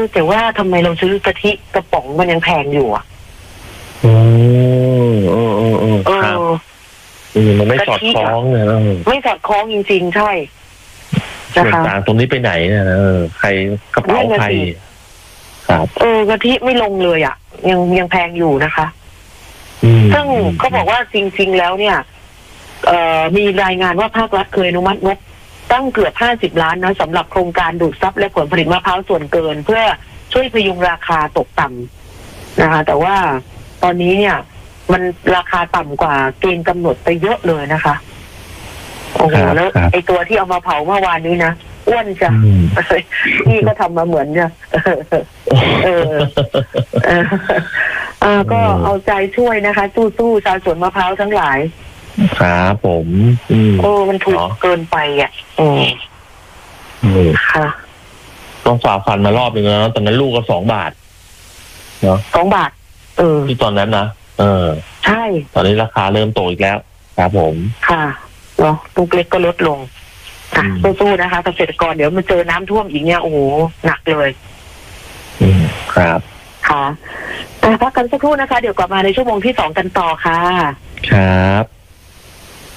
แต่ว่าทำไมเราซื้อกะทิกระป๋องมันยังแพงอยู่อ่ะครับมันไม่สอดคล้องเลยไม่สอดคล้องจริงๆใช่ส่วนต่างตรงนี้ไปไหนเนี่ยใครกระเป๋าใครครับกะทิไม่ลงเลยอ่ะยังแพงอยู่นะคะซึ่งเขาบอกว่าจริงๆแล้วเนี่ยมีรายงานว่าภาครัฐเคยอนุมัติงบตั้งเกือบ50 ล้านนะสำหรับโครงการดูดซับและผลผลิตมะพร้าวส่วนเกินเพื่อช่วยพยุงราคาตกต่ำนะคะแต่ว่าตอนนี้เนี่ยมันราคาต่ำกว่าเกณฑ์กำหนดไปเยอะเลยนะคะโอ้โหแล้วไอตัวที่เอามาเผาเมื่อวานนี้นะอ้วนจ้ะนี่ก็ทำมาเหมือนจ้ะก็เอาใจช่วยนะคะสู้ๆชาวสวนมะพร้าวทั้งหลายครับผมมันถูกเกินไปอ่ะค่ะต้องฝ่าฟันมารอบนึงแล้วตอนนั้นลูกก็2 บาทเนาะ 2 บาทที่ตอนนั้นนะใช่ตอนนี้ราคาเริ่มโตอีกแล้วครับผมค่ะเนาะลูกเล็กก็ลดลงค่ะสู้ๆนะคะเกษตรกรเดี๋ยวมันเจอน้ำท่วมอีกเนี่ยโอ้โหหนักเลยครับค่ะพักกันสักครู่นะคะเดี๋ยวกลับมาในชั่วโมงที่2กันต่อค่ะครับ